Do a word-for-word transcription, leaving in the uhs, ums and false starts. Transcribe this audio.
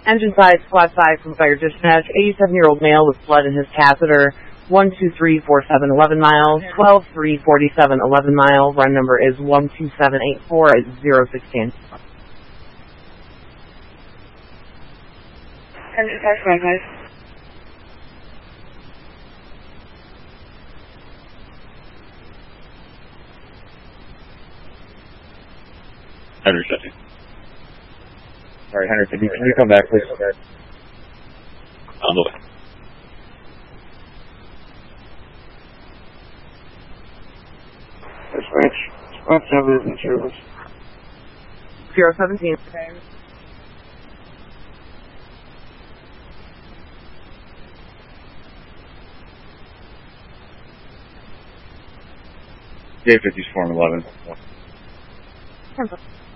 Engine five, squad five from fire dispatch. eighty-seven-year-old male with blood in his catheter. one two three four seven eleven miles. twelve three forty-seven eleven miles. Run number is one two seven eight four at zero sixteen. Engine five, squad five. Hunter shutting. Alright, Hunter, can you, can you come back, please? On the way. Dispatch, squad seven is in service. zero seventeen. J fifty's form eleven. Ten.